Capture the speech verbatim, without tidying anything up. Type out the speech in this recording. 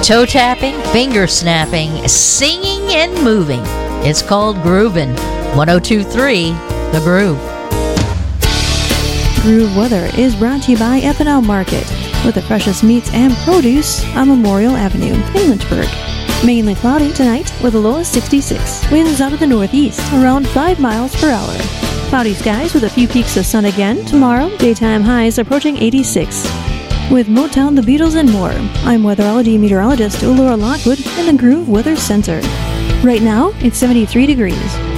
toe tapping, finger snapping, singing, and moving. It's called groovin'. one oh two point three The Groove. Groove Weather is brought to you by Ethanol Market, with the freshest meats and produce on Memorial Avenue in Lynchburg. Mainly cloudy tonight with a low of sixty-six. Winds out of the northeast around five miles per hour. Cloudy skies with a few peaks of sun again tomorrow. Daytime highs approaching eighty-six. With Motown, the Beatles, and more, I'm weatherology meteorologist Ulora Lockwood in the Groove Weather Center. Right now, it's seventy-three degrees.